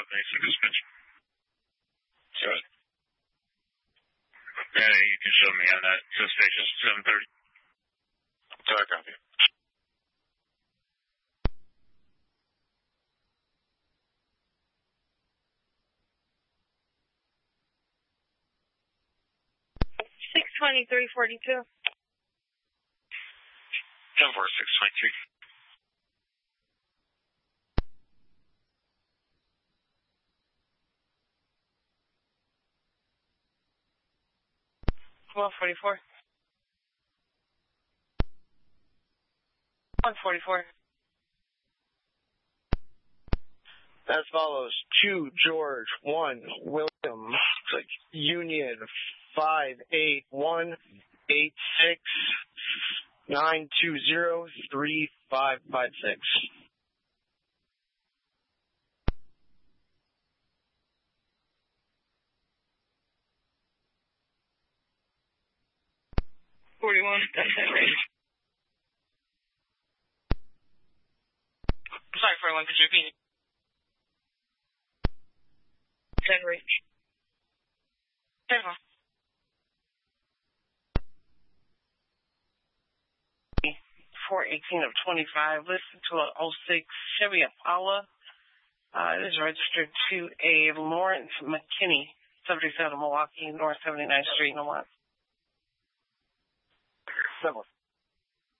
basic dispatch. Sure. Yeah, you can show me on that. So station 730. Sorry, copy. $623.42. 10-4, 623. $12.44. 144. As follows: 2 George, 1 William, like Union 58186-920-3556. Sorry, 41, could you repeat? 10 reach. 10 -4. 418 of 25. Listen to an 06 Chevy Impala. It is registered to a Lawrence McKinney, 77 Milwaukee, North 79th Street, Milwaukee. 7.